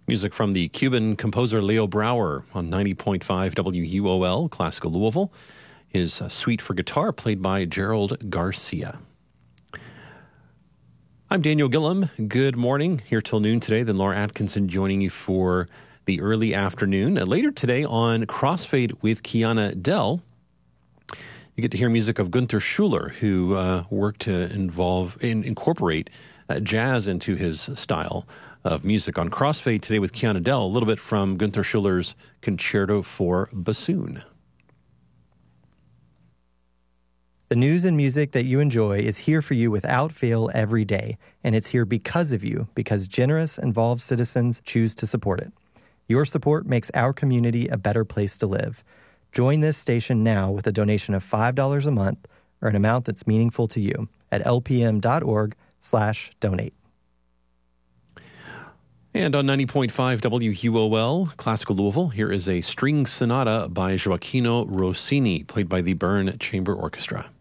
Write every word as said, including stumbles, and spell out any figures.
Music from the Cuban composer Leo Brouwer on ninety point five W U O L, Classical Louisville. His uh, Suite for Guitar, played by Gerald Garcia. I'm Daniel Gillum. Good morning. Here till noon today. Then Laura Atkinson joining you for the early afternoon. And later today on Crossfade with Kiana Dell, you get to hear music of Gunther Schuller, who uh, worked to involve in, incorporate uh, jazz into his style of music. On Crossfade today with Kiana Dell, a little bit from Gunther Schuller's Concerto for Bassoon. The news and music that you enjoy is here for you without fail every day, and it's here because of you, because generous, involved citizens choose to support it. Your support makes our community a better place to live. Join this station now with a donation of five dollars a month or an amount that's meaningful to you at lpm.org slash donate. And on ninety point five W U O L, Classical Louisville, here is a string sonata by Gioacchino Rossini, played by the Bern Chamber Orchestra.